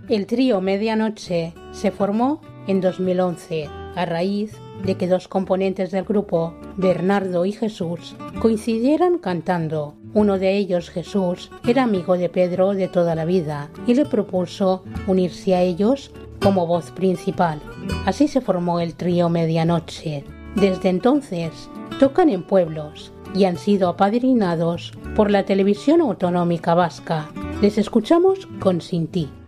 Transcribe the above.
El trío Medianoche se formó en 2011 a raíz de que dos componentes del grupo, Bernardo y Jesús, coincidieran cantando. Uno de ellos, Jesús, era amigo de Pedro de toda la vida y le propuso unirse a ellos como voz principal. Así se formó el trío Medianoche. Desde entonces tocan en pueblos y han sido apadrinados por la Televisión Autonómica Vasca. Les escuchamos con Sin ti.